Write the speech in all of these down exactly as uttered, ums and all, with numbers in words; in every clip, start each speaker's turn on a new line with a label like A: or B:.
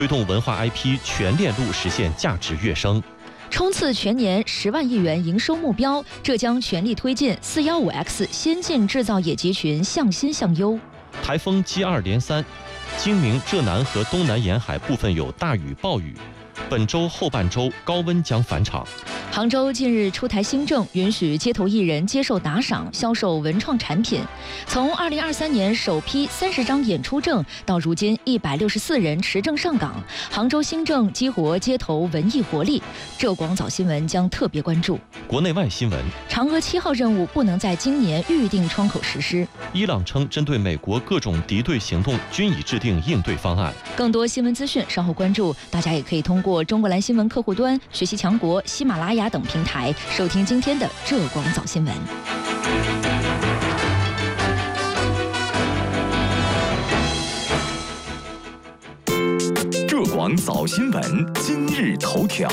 A: 推动文化 I P 全链路实现价值跃升。
B: 冲刺全年十万亿元营收目标，浙江全力推进 四一五 X 先进制造业集群向新向优。
A: 台风接二连三，今明浙南和东南沿海部分有大雨暴雨，本周后半周高温将返场。
B: 杭州近日出台新政，允许街头艺人接受打赏销售文创产品。从二零二三年首批三十张演出证到如今一百六十四人持证上岗，杭州新政激活街头文艺活力。浙广早新闻将特别关注
A: 国内外新闻。
B: 嫦娥七号任务不能在今年预定窗口实施。
A: 伊朗称针对美国各种敌对行动均已制定应对方案。
B: 更多新闻资讯稍后关注，大家也可以通过中国蓝新闻客户端、学习强国、喜马拉雅等平台收听今天的浙广早新闻。
C: 浙广早新闻今日头条。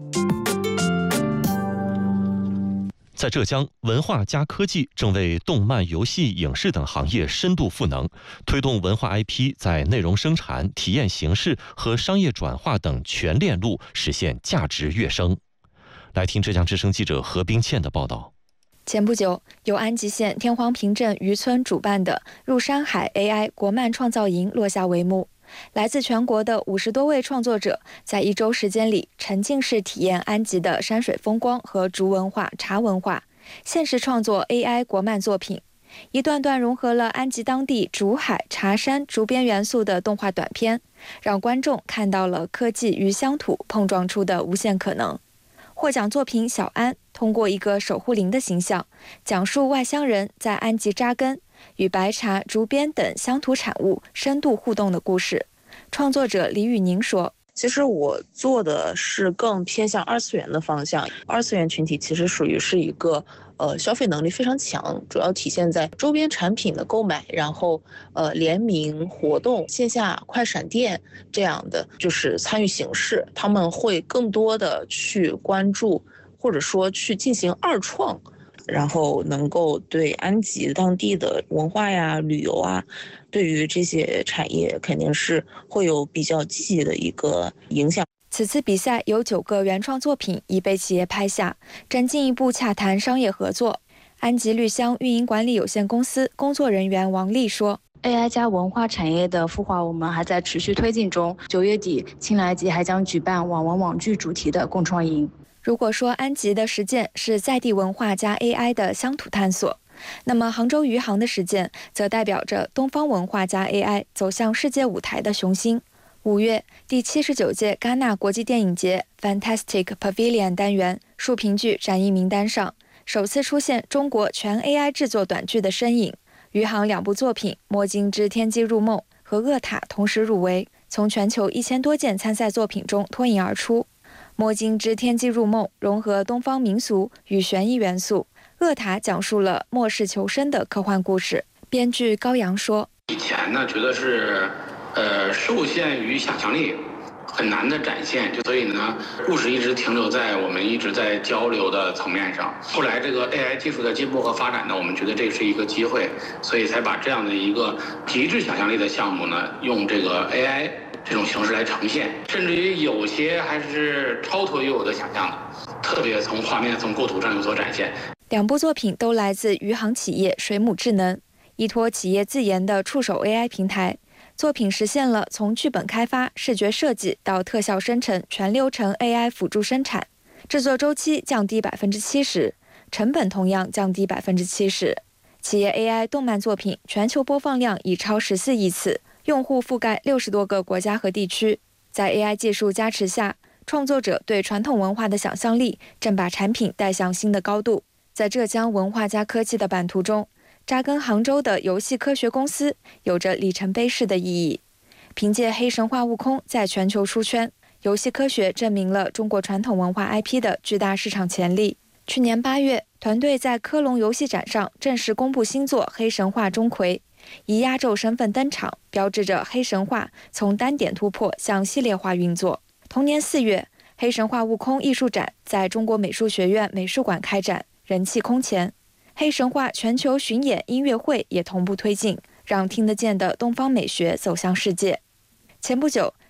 A: 在浙江，文化加科技正为动漫、游戏、影视等行业深度赋能，推动文化 I P 在内容生产、体验形式和商业转化等全链路实现价值跃升。来听浙江之声记者何冰倩的报道。
D: 前不久，由安吉县天荒坪镇渔村主办的入山海 A I 国漫创造营落下帷幕。来自全国的五十多位创作者，在一周时间里沉浸式体验安吉的山水风光和竹文化、茶文化，现实创作 A I 国漫作品。一段段融合了安吉当地竹海、茶山、竹编元素的动画短片，让观众看到了科技与乡土碰撞出的无限可能。获奖作品小安通过一个守护灵的形象，讲述外乡人在安吉扎根，与白茶、竹编等乡土产物深度互动的故事。创作者李宇宁说，
E: 其实我做的是更偏向二次元的方向，二次元群体其实属于是一个呃消费能力非常强，主要体现在周边产品的购买，然后呃联名活动、线下快闪店这样的就是参与形式，他们会更多的去关注或者说去进行二创。然后能够对安吉当地的文化呀、旅游啊，对于这些产业肯定是会有比较积极的一个影响。
D: 此次比赛有九个原创作品已被企业拍下，正进一步洽谈商业合作。安吉绿乡运营管理有限公司工作人员王丽说
F: ，A I 加文化产业的孵化我们还在持续推进中，九月底青来吉还将举办网文网剧主题的共创营。
D: 如果说安吉的实践是在地文化加 A I 的乡土探索，那么杭州余杭的实践则代表着东方文化加 A I 走向世界舞台的雄心。五月，第七十九届戛纳国际电影节 Fantastic Pavilion 单元竖屏剧展映名单上，首次出现中国全 A I 制作短剧的身影。余杭两部作品《摸金之天机入梦》和《恶塔》同时入围，从全球一千多件参赛作品中脱颖而出。摸金之天机入梦融合东方民俗与悬疑元素，恶塔讲述了末世求生的科幻故事。编剧高阳说，
G: 以前呢觉得是呃受限于想象力，很难的展现，就所以呢故事一直停留在我们一直在交流的层面上。后来这个 A I 技术的进步和发展呢，我们觉得这是一个机会，所以才把这样的一个极致想象力的项目呢，用这个 A I这种形式来呈现，甚至于有些还是超脱于我的想象的，特别从画面、从构图上有所展现。
D: 两部作品都来自余杭企业水母智能，依托企业自研的触手 A I 平台，作品实现了从剧本开发、视觉设计到特效生成全流程 A I 辅助生产，制作周期降低百分之七十，成本同样降低百分之七十。企业 A I 动漫作品全球播放量已超十四亿次。用户覆盖六十多个国家和地区，在 A I 技术加持下，创作者对传统文化的想象力正把产品带向新的高度。在浙江文化加科技的版图中，扎根杭州的游戏科学公司有着里程碑式的意义。凭借黑神话悟空在全球出圈，游戏科学证明了中国传统文化 I P 的巨大市场潜力。去年八月，团队在科隆游戏展上正式公布新作《黑神话：钟馗》。以压轴身份登场，标志着黑神话从单点突破向系列化运作。同年四月，黑神话悟空艺术展在中国美术学院美术馆开展，人气空前。黑神话全球巡演音乐会也同步推进，让听得见的东方美学走向世界。前不久，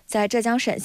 D: 在浙江省